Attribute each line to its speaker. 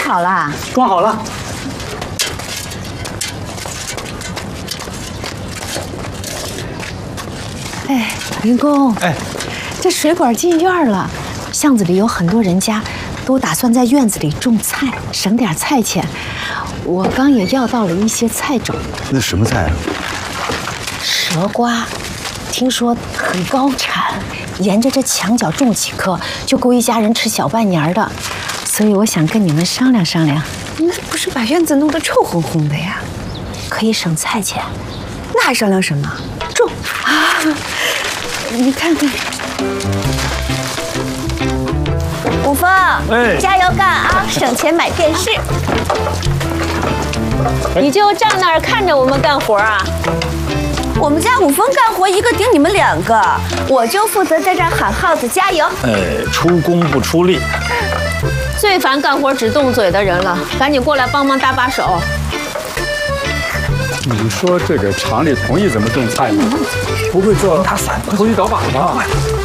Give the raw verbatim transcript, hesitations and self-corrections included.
Speaker 1: 好了，
Speaker 2: 装好了。
Speaker 1: 哎，林公，
Speaker 2: 哎，
Speaker 1: 这水管进院了，巷子里有很多人家，都打算在院子里种菜，省点菜钱。我刚也要到了一些菜种。
Speaker 3: 那什么菜啊？
Speaker 1: 蛇瓜，听说很高产，沿着这墙角种几棵，就够一家人吃小半年的。所以我想跟你们商量商量。
Speaker 4: 那不是把院子弄得臭烘烘的呀？
Speaker 1: 可以省菜钱。
Speaker 4: 那还商量什么？种
Speaker 1: 啊！你看看，
Speaker 4: 五峰，
Speaker 2: 哎，
Speaker 4: 加油干啊，省钱买电视。
Speaker 5: 你就站那儿看着我们干活啊？
Speaker 4: 我们家五峰干活一个顶你们两个，我就负责在这儿喊号子加油。
Speaker 2: 哎，出工不出力。
Speaker 5: 最烦干活只动嘴的人了，赶紧过来帮忙搭把手。
Speaker 6: 你说这个厂里同意怎么种菜吗？不会做他散，投机倒把吧？